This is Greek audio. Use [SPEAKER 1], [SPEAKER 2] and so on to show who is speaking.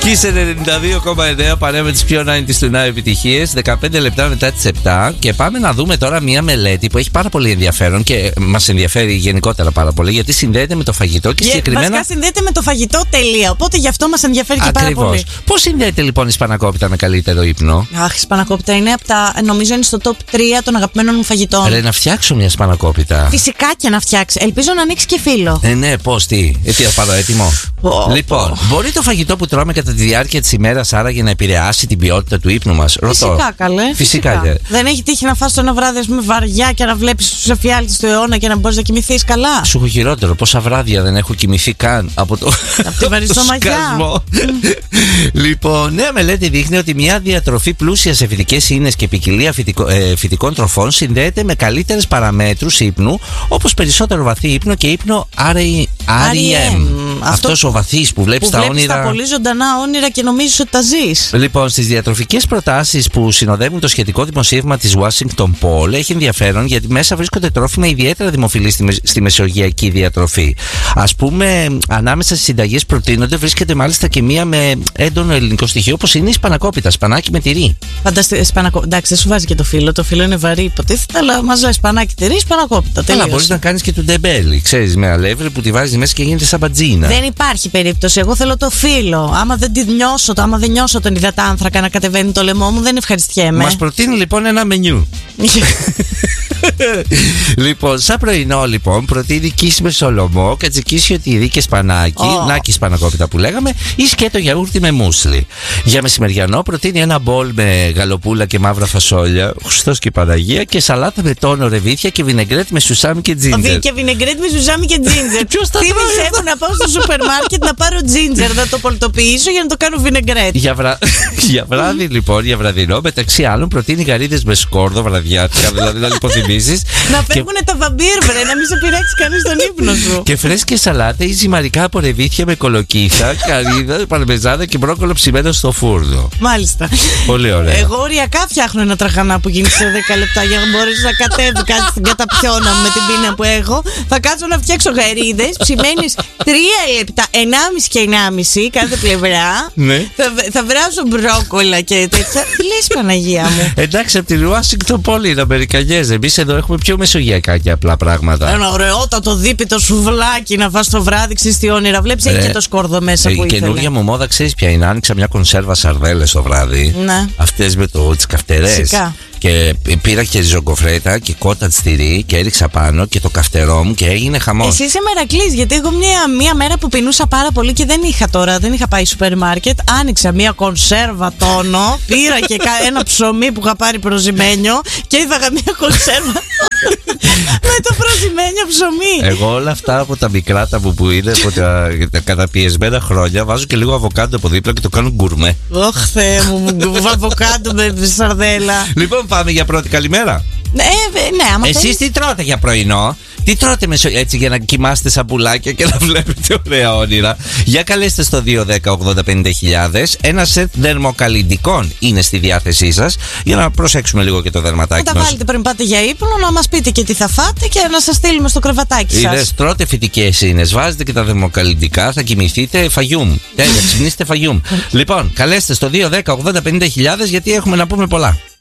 [SPEAKER 1] Kiss 92,9 παρέα με τις πιο 90's του Now επιτυχίες. 15 λεπτά μετά τις 7. Και πάμε να δούμε τώρα μια μελέτη που έχει πάρα πολύ ενδιαφέρον και μας ενδιαφέρει γενικότερα πάρα πολύ, γιατί συνδέεται με το φαγητό και συγκεκριμένα.
[SPEAKER 2] Βασικά συνδέεται με το φαγητό τελεία. Οπότε γι' αυτό μας ενδιαφέρει και πάρα πολύ.
[SPEAKER 1] Πώς συνδέεται λοιπόν η σπανακόπιτα με καλύτερο ύπνο?
[SPEAKER 2] Αχ, η σπανακόπιτα είναι από τα. Νομίζω είναι στο top 3 των αγαπημένων μου φαγητών.
[SPEAKER 1] Ρε, να φτιάξω μια σπανακόπιτα.
[SPEAKER 2] Φυσικά και να φτιάξει. Ελπίζω να ανοίξει και φίλο.
[SPEAKER 1] Ναι, πώς, τι θα πάρω έτοιμο. Λοιπόν, μπορεί το φαγητό που τρώμε κατά τη διάρκεια της ημέρας άραγε να επηρεάσει την ποιότητα του ύπνου μας?
[SPEAKER 2] Φυσικά, καλέ.
[SPEAKER 1] Φυσικά.
[SPEAKER 2] Δεν έχει τύχει να φας το ένα βράδυ με βαριά και να βλέπεις τους εφιάλτες του αιώνα και να μπορείς να κοιμηθείς καλά?
[SPEAKER 1] Σου έχω χειρότερο. Πόσα βράδια δεν έχω κοιμηθεί καν από
[SPEAKER 2] τη βαριστομαγιά.
[SPEAKER 1] Λοιπόν, νέα μελέτη δείχνει ότι μια διατροφή πλούσια σε φυτικές ίνες και ποικιλία φυτικών τροφών συνδέεται με καλύτερες παραμέτρους ύπνου, όπως περισσότερο βαθύ ύπνο και ύπνο REM. Αυτός ο βαθύς που βλέπεις τα όνειρα.
[SPEAKER 2] Τα πολύ ζωντανά όνειρα και νομίζεις ότι τα ζεις.
[SPEAKER 1] Λοιπόν, στις διατροφικές προτάσεις που συνοδεύουν το σχετικό δημοσίευμα της Washington Post έχει ενδιαφέρον, γιατί μέσα βρίσκονται τρόφιμα ιδιαίτερα δημοφιλή στη μεσογειακή διατροφή. Ας πούμε, ανάμεσα στις συνταγές προτείνονται βρίσκεται μάλιστα και μία με έντονο ελληνικό στοιχείο, όπως είναι η σπανακόπιτα, σπανάκι με τυρί.
[SPEAKER 2] Εντάξει, δεν σου βάζει και το φύλλο. Το φύλλο είναι βαρύ, υποτίθεται, αλλά μαζί σπανάκι, τυρί, σπανακόπιτα.
[SPEAKER 1] Αλλά μπορείς να κάνεις και του ντεμπέλι, ξέρεις, με αλεύρι που τη βάζεις μέσα και γίνεται σαν μπατζίνα.
[SPEAKER 2] Δεν υπάρχει περίπτωση. Εγώ θέλω το φύλλο. Άμα δεν νιώσω τον υδατάνθρακα να κατεβαίνει το λαιμό μου, δεν ευχαριστιέμαι.
[SPEAKER 1] Μας προτείνει λοιπόν ένα μενιού. Λοιπόν, σαν πρωινό λοιπόν προτείνει κίσι με σολομό, κατσικίσιο τυρί και σπανάκι, νάκι σπανακόπιτα που λέγαμε, ή σκέτο γιαούρτι με μούσλι. Για μεσημεριανό προτείνει ένα μπολ με γαλοπούλα και μαύρα φασόλια, Χριστός και Παναγία, και σαλάτα με τόνο, ρεβίθια και βινεγκρέτ με σουσάμι και τζίντζερ.
[SPEAKER 2] Και βινεγκρέτ με σουσάμι και τζίντζερ.
[SPEAKER 1] Ποιος τα
[SPEAKER 2] τρώει? Έχω να πάω στο σούπερ μάρκετ να πάρω τζίντζερ, να το πολτοποιήσω για να το κάνω βινεγκρέτ.
[SPEAKER 1] Για βράδυ λοιπόν, για βραδινό, μεταξύ άλλων προτείνει γαρίδες με σκόρδο βραδιάτικα, δηλαδή να υποθυμίσεις.
[SPEAKER 2] Να φεύγουν τα βαμπύρ, βρε, να μην σε πειράξει κανείς τον ύπνο σου.
[SPEAKER 1] Και φρέσκες σαλάτα ή ζυμαρικά από ρεβίθια με κολοκύθα, καρύδα, παρμεζάνα και μπρόκολο ψημένο στο φούρνο.
[SPEAKER 2] Μάλιστα.
[SPEAKER 1] Πολύ ωραία.
[SPEAKER 2] Εγώ οριακά φτιάχνω ένα τραχανά που γίνει σε 10 λεπτά για να μπορείς να κατέβει κάτι στην καταπιώνα μου με την πείνα που έχω. Θα κάτσω να φτιάξω γαρίδες ψημένες 3 λεπτά, 1,5 και 1,5 κάθε πλευρά.
[SPEAKER 1] Ναι.
[SPEAKER 2] Θα βράσω μπρόκολα και τέτοια. Τι λες, Παναγία μου?
[SPEAKER 1] Εντάξει, από τη Ουάσιγκτον Πόλη είναι Αμερικανιές. Εμείς εδώ έχουμε πιο μεσογειακά και απλά πράγματα.
[SPEAKER 2] Ένα ωραιότατο δίπιτο σουβλάκι να φας το βράδυ, ξέρεις τι όνειρα βλέπεις. Έχει και το σκόρδο μέσα που ήθελε.
[SPEAKER 1] Η καινούργια μου μόδα, ξέρεις ποια είναι? Άνοιξα μια κονσέρβα σαρδέλες το βράδυ.
[SPEAKER 2] Ναι.
[SPEAKER 1] Αυτές με τις καυτερές. Και πήρα και ριζογκοφρέτα και κότα τυρί και έριξα πάνω και το καυτερό μου και έγινε χαμός.
[SPEAKER 2] Εσύ είσαι μερακλής, γιατί εγώ μια μέρα που πεινούσα πάρα πολύ και δεν είχα πάει σούπερ μάρκετ, άνοιξα μια κονσέρβα τόνο, πήρα και ένα ψωμί που είχα πάρει προζυμένιο και είδαγα μια κονσέρβα με το προζυμένιο ψωμί.
[SPEAKER 1] Εγώ όλα αυτά από τα μικρά τα που είναι από τα καταπιεσμένα χρόνια βάζω και λίγο αβοκάντο από δίπλα και το κάνω γκουρμέ.
[SPEAKER 2] Ωχ, Θεέ μου, αβοκάντο με σαρδέλα.
[SPEAKER 1] Λοιπόν, πάμε για πρώτη καλημέρα.
[SPEAKER 2] Ναι, άμα
[SPEAKER 1] εσείς τι τρώτε για πρωινό? Τι τρώτε έτσι για να κοιμάστε σαν πουλάκια και να βλέπετε ωραία όνειρα? Για καλέστε στο 210-80-50.000. Ένα σετ δερμοκαλλυντικών είναι στη διάθεσή σας, για να προσέξουμε λίγο και το δερματάκι μας.
[SPEAKER 2] Θα τα βάλετε πριν πάτε για ύπνο, να μας πείτε και τι θα φάτε και να σας στείλουμε στο κρεβατάκι σας.
[SPEAKER 1] Είδες, τρώτε φυτικές ίνες, βάζετε και τα δερμοκαλλυντικά, θα κοιμηθείτε φαγιούμ. Θα ξυπνήσετε φαγιούμ. Λοιπόν, καλέστε στο 210-80-50.000 γιατί έχουμε να πούμε πολλά.